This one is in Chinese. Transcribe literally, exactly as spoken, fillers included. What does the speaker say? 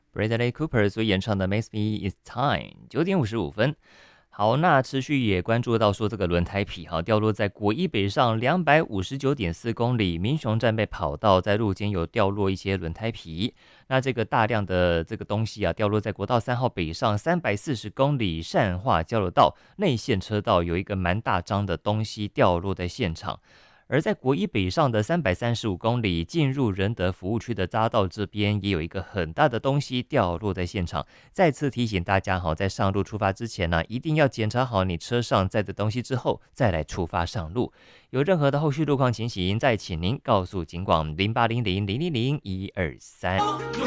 Bradley Cooper 所演唱的《Makes Me It's Time》，九点五十五分。好，那持续也关注到说这个轮胎皮哈掉落在国一北上两百五十九点四公里民雄站被跑道，在路肩有掉落一些轮胎皮。那这个大量的这个东西啊，掉落在国道三号北上三百四十公里善化交流道内线车道，有一个蛮大张的东西掉落在现场。而在国一北上的三百三十五公里进入仁德服务区的匝道这边，也有一个很大的东西掉落在现场。再次提醒大家，在上路出发之前呢，一定要检查好你车上载的东西之后，再来出发上路。有任何的后续路况情形，再请您告诉警广零八零零零零零一二三。